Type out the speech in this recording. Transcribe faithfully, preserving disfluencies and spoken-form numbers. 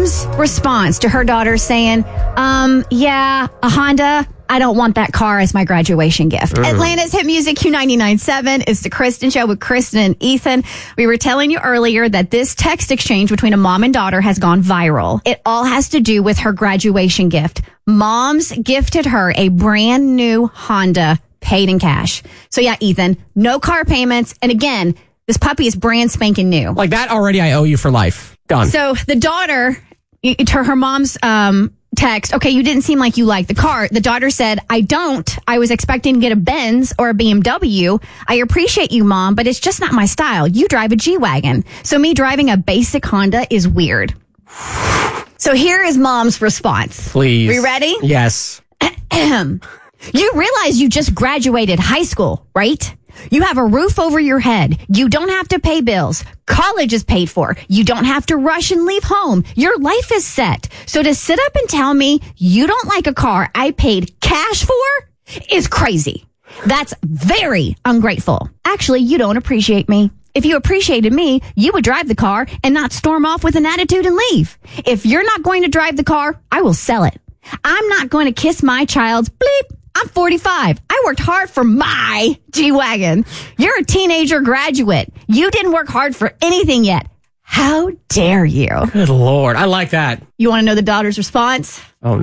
mom's response to her daughter saying, um, yeah, a Honda, I don't want that car as my graduation gift. Mm. Atlanta's hit music Q ninety-nine point seven is the Kristen Show with Kristen and Ethan. We were telling you earlier that this text exchange between a mom and daughter has gone viral. It all has to do with her graduation gift. Mom's gifted her a brand new Honda paid in cash. So yeah, Ethan, no car payments. And again, this puppy is brand spanking new. Like that already I owe you for life. Done. So the daughter, to her mom's um, text, okay, you didn't seem like you liked the car. The daughter said, I don't. I was expecting to get a Benz or a B M W. I appreciate you, Mom, but it's just not my style. You drive a G-Wagon. So me driving a basic Honda is weird. So here is Mom's response. Please. We ready? Yes. You realize you just graduated high school, right? You have a roof over your head. You don't have to pay bills. College is paid for. You don't have to rush and leave home. Your life is set. So to sit up and tell me you don't like a car I paid cash for is crazy. That's very ungrateful. Actually, you don't appreciate me. If you appreciated me, you would drive the car and not storm off with an attitude and leave. If you're not going to drive the car, I will sell it. I'm not going to kiss my child's bleep. I'm forty-five. I worked hard for my G-Wagon. You're a teenager graduate. You didn't work hard for anything yet. How dare you? Good Lord. I like that. You want to know the daughter's response? Oh,